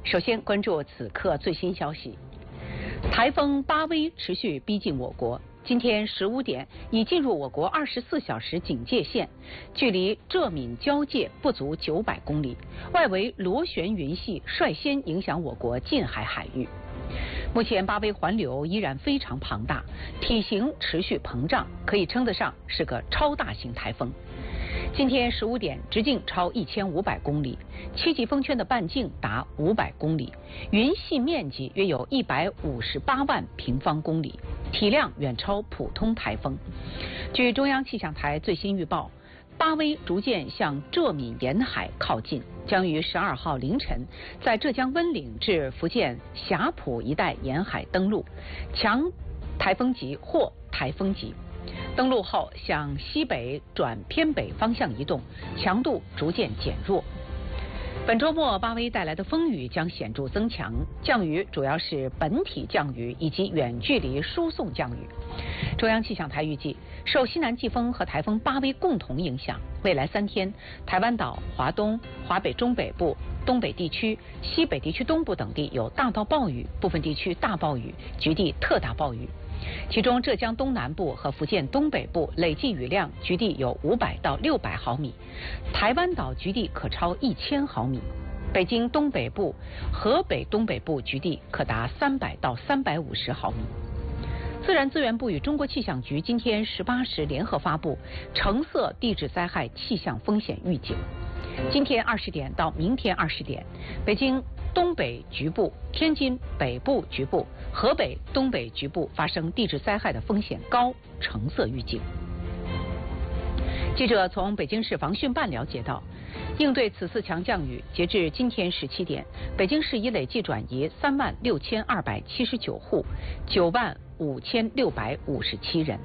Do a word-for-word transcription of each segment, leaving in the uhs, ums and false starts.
首先关注此刻最新消息，台风巴威持续逼近我国。今天十五点已进入我国二十四小时警戒线，距离浙闽交界不足九百公里，外围螺旋云系率先影响我国近海海域。目前巴威环流依然非常庞大，体型持续膨胀，可以称得上是个超大型台风。今天十五点，直径超一千五百公里，七级风圈的半径达五百公里，云系面积约有一百五十八万平方公里，体量远超普通台风。据中央气象台最新预报，巴威逐渐向浙闽沿海靠近，将于十二号凌晨在浙江温岭至福建霞浦一带沿海登陆，强台风级或台风级。登陆后向西北转偏北方向移动，强度逐渐减弱。本周末巴威带来的风雨将显著增强，降雨主要是本体降雨以及远距离输送降雨。中央气象台预计，受西南季风和台风巴威共同影响，未来三天，台湾岛、华东、华北中北部、东北地区、西北地区东部等地有大到暴雨，部分地区大暴雨，局地特大暴雨。其中浙江东南部和福建东北部累计雨量局地有五百到六百毫米，台湾岛局地可超一千毫米，北京东北部、河北东北部局地可达三百到三百五十毫米。自然资源部与中国气象局今天十八时联合发布橙色地质灾害气象风险预警。今天二十点到明天二十点，北京东北局部、天津北部局部、河北东北局部发生地质灾害的风险高，橙色预警。记者从北京市防汛办了解到，应对此次强降雨，截至今天十七点，北京市已累计转移三万六千二百七十九户，九万五千六百五十七人。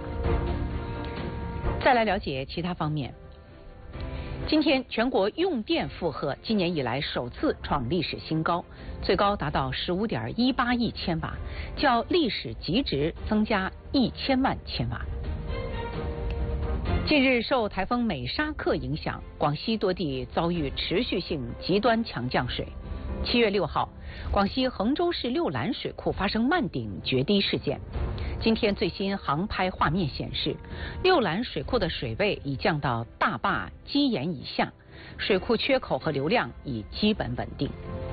再来了解其他方面。今天全国用电负荷今年以来首次创历史新高，最高达到十五点一八亿千瓦，较历史极值增加一千万千瓦。近日受台风美沙克影响，广西多地遭遇持续性极端强降水。七月六号，广西衡州市六兰水库发生漫顶决堤事件。今天最新航拍画面显示，六兰水库的水位已降到大坝基岩以下，水库缺口和流量已基本稳定。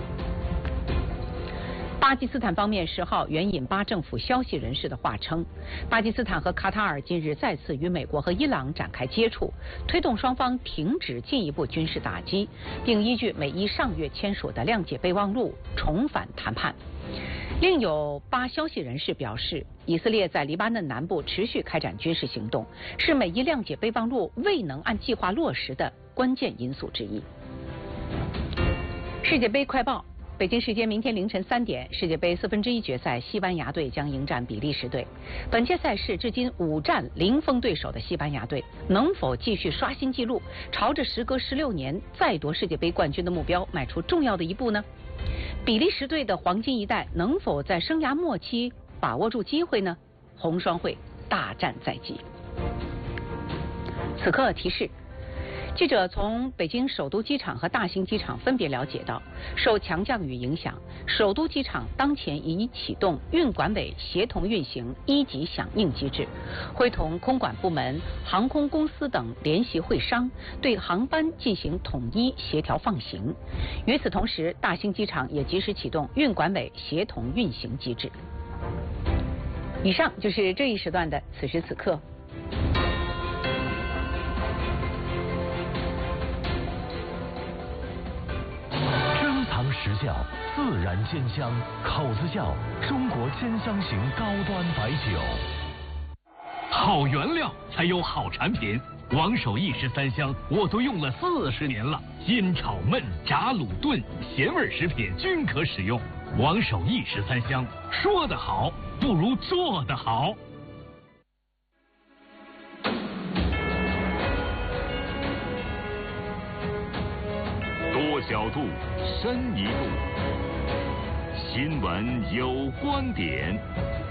巴基斯坦方面十号援引巴政府消息人士的话称，巴基斯坦和卡塔尔近日再次与美国和伊朗展开接触，推动双方停止进一步军事打击，并依据美伊上月签署的谅解备忘录重返谈判。另有巴消息人士表示，以色列在黎巴嫩南部持续开展军事行动，是美伊谅解备忘录未能按计划落实的关键因素之一。世界杯快报。北京时间明天凌晨三点，世界杯四分之一决赛，西班牙队将迎战比利时队。本届赛事至今五战零封对手的西班牙队，能否继续刷新纪录，朝着时隔十六年再夺世界杯冠军的目标迈出重要的一步呢？比利时队的黄金一代能否在生涯末期把握住机会呢？红双会大战在即。此刻提示。记者从北京首都机场和大兴机场分别了解到，受强降雨影响，首都机场当前已启动运管委协同运行一级响应机制，会同空管部门、航空公司等联席会商，对航班进行统一协调放行。与此同时，大兴机场也及时启动运管委协同运行机制。以上就是这一时段的此时此刻。 时效，自然鲜香，口子窖，中国鲜香型高端白酒。 好原料才有好产品，王守义十三香我都用了四十年了，腌炒焖炸卤炖咸味食品均可使用。王守义十三香，说得好不如做得好。 多角度，深一度，新闻有观点。